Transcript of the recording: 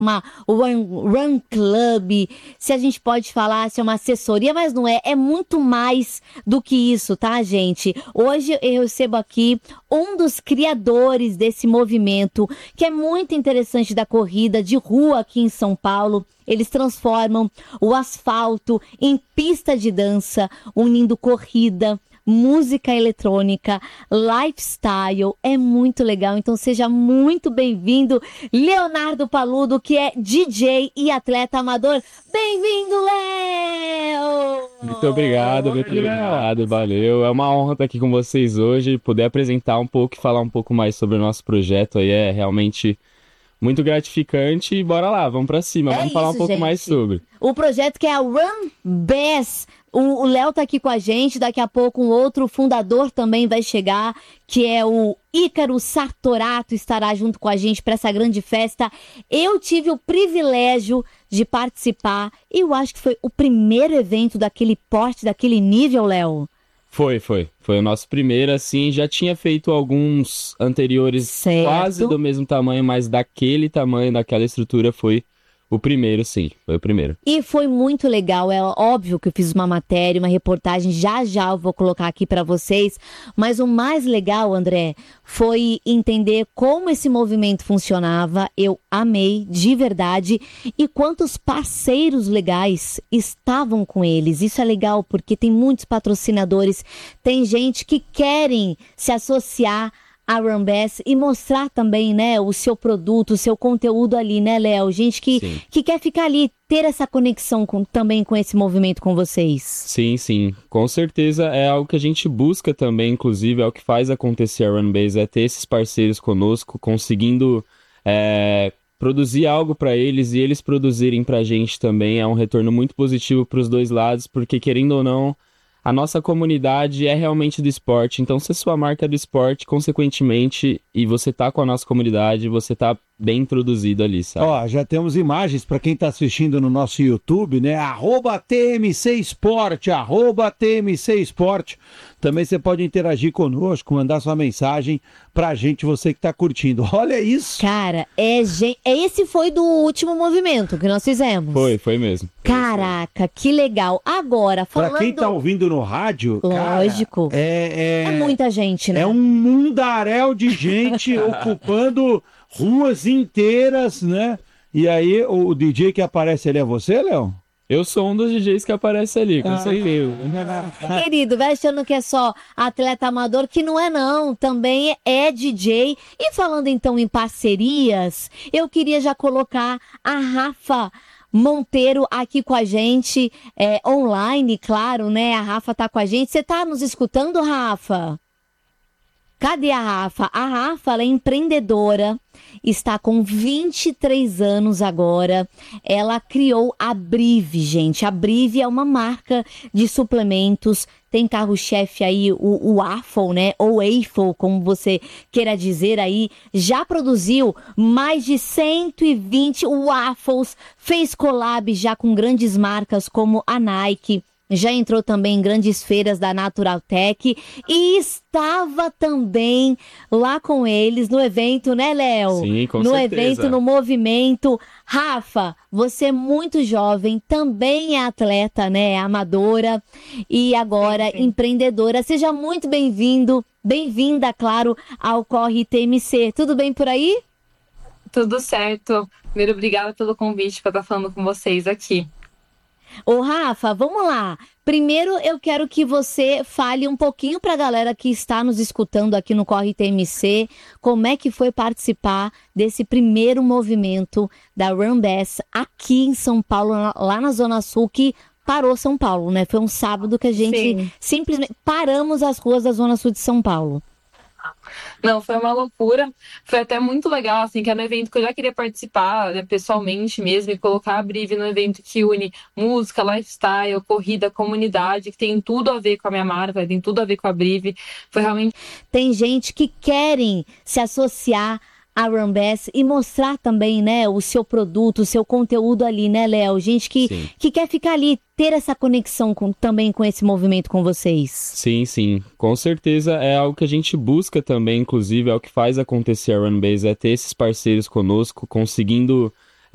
uma run club, se a gente pode falar se é uma assessoria, mas não é. É muito mais do que isso, tá, gente? Hoje eu recebo aqui um dos criadores desse movimento, que é muito interessante da corrida de rua aqui em São Paulo. Eles transformam o asfalto em pista de dança, unindo corrida, música eletrônica, lifestyle, é muito legal. Então seja muito bem-vindo, Leonardo Paludo, que é DJ e atleta amador. Bem-vindo, Léo! Muito obrigado, valeu. É uma honra estar aqui com vocês hoje, poder apresentar um pouco e falar um pouco mais sobre o nosso projeto aí, é realmente muito gratificante. E bora lá, vamos pra cima, vamos falar um pouco mais sobre. O projeto que é a Run Bass. O Léo tá aqui com a gente, daqui a pouco um outro fundador também vai chegar, que é o Ícaro Sartorato, estará junto com a gente para essa grande festa. Eu tive o privilégio de participar e eu acho que foi o primeiro evento daquele porte, daquele nível, Léo. Foi o nosso primeiro, assim, já tinha feito alguns anteriores quase do mesmo tamanho, mas daquele tamanho, daquela estrutura foi o primeiro, sim, foi o primeiro. E foi muito legal, é óbvio que eu fiz uma matéria, uma reportagem, já eu vou colocar aqui para vocês, mas o mais legal, André, foi entender como esse movimento funcionava, eu amei, de verdade, e quantos parceiros legais estavam com eles. Isso é legal porque tem muitos patrocinadores, tem gente que querem se associar a Run Bass e mostrar também, né, o seu produto, o seu conteúdo ali, né, Léo? Gente que quer ficar ali, ter essa conexão também com esse movimento com vocês. Sim, com certeza é algo que a gente busca também, inclusive é o que faz acontecer a Run Bass, é ter esses parceiros conosco, conseguindo produzir algo para eles e eles produzirem pra gente também, é um retorno muito positivo pros dois lados, porque querendo ou não, a nossa comunidade é realmente do esporte, então se a sua marca é do esporte, consequentemente, e você tá com a nossa comunidade, você tá bem introduzido ali, sabe? Ó, já temos imagens para quem tá assistindo no nosso YouTube, né? @TMC Esporte, @TMC Esporte. Também você pode interagir conosco, mandar sua mensagem pra gente, você que tá curtindo. Olha isso! Cara, esse foi do último movimento que nós fizemos. Foi mesmo. Caraca, que legal. Agora, falando... Pra quem tá ouvindo no rádio, lógico, cara, é muita gente, né? É um mundaréu de gente ocupando ruas inteiras, né? E aí, o DJ que aparece ali é você, Léo? Eu sou um dos DJs que aparece ali, com certeza. Querido, vai achando que é só atleta amador, que não é não, também é DJ. E falando então em parcerias, eu queria já colocar a Rafa Monteiro aqui com a gente, online, claro, né? A Rafa tá com a gente. Você tá nos escutando, Rafa? Cadê a Rafa? A Rafa, ela é empreendedora, está com 23 anos agora. Ela criou a Brive, gente. A Brive é uma marca de suplementos. Tem carro-chefe aí, o Waffle, né? Ou Waffle, como você queira dizer aí. Já produziu mais de 120 waffles. Fez collab já com grandes marcas como a Nike. Já entrou também em grandes feiras da Naturaltech e estava também lá com eles no evento, né, Léo? Sim, com no certeza. Evento, no movimento. Rafa, você é muito jovem, também é atleta, né, é amadora e agora empreendedora. Seja muito bem-vindo, bem-vinda, claro, ao Corre TMC. Tudo bem por aí? Tudo certo. Primeiro, obrigada pelo convite para estar falando com vocês aqui. Ô Rafa, vamos lá. Primeiro eu quero que você fale um pouquinho para a galera que está nos escutando aqui no Corre TMC, como é que foi participar desse primeiro movimento da Run Bass aqui em São Paulo, lá na Zona Sul, que parou São Paulo, né? Foi um sábado que a gente simplesmente paramos as ruas da Zona Sul de São Paulo. Não, foi uma loucura. Foi até muito legal, assim, que era um evento que eu já queria participar, né, pessoalmente mesmo, e colocar a Brive no evento que une música, lifestyle, corrida, comunidade, que tem tudo a ver com a minha marca, tem tudo a ver com a Brive. Foi realmente... Tem gente que querem se associar a Run Bass e mostrar também, né, o seu produto, o seu conteúdo ali, né, Léo? Gente que quer ficar ali, ter essa conexão também com esse movimento com vocês. Sim, com certeza é algo que a gente busca também, inclusive é o que faz acontecer a Run Bass, é ter esses parceiros conosco, conseguindo